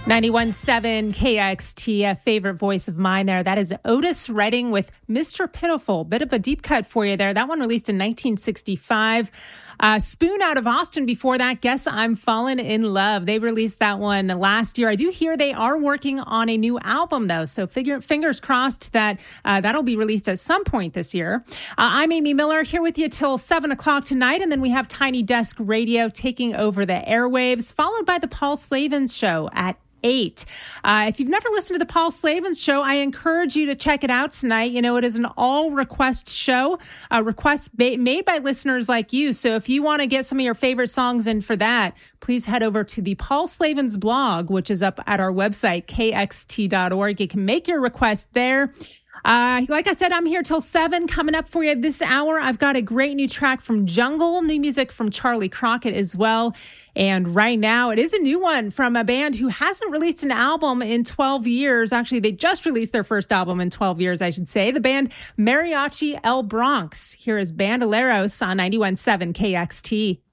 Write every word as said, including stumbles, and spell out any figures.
ninety-one point seven K X T, a favorite voice of mine there. That is Otis Redding with Mister Pitiful. Bit of a deep cut for you there. That one released in nineteen sixty-five. Uh, Spoon out of Austin before that. Guess I'm Fallen in Love. They released that one last year. I do hear they are working on a new album, though. So figure, fingers crossed that uh, that'll be released at some point this year. Uh, I'm Amy Miller here with you till seven o'clock tonight. And then we have Tiny Desk Radio taking over the airwaves, followed by the Paul Slavens Show at eight. Uh, if you've never listened to the Paul Slavens Show, I encourage you to check it out tonight. You know, it is an all request show, uh, requests ba- made by listeners like you. So if you want to get some of your favorite songs in for that, please head over to the Paul Slavens blog, which is up at our website, k x t dot org. You can make your request there. Uh, like I said, I'm here till seven. Coming up for you this hour, I've got a great new track from Jungle, new music from Charlie Crockett as well. And right now, it is a new one from a band who hasn't released an album in twelve years. Actually, they just released their first album in twelve years, I should say. The band Mariachi El Bronx. Here is Bandoleros on ninety-one point seven K X T.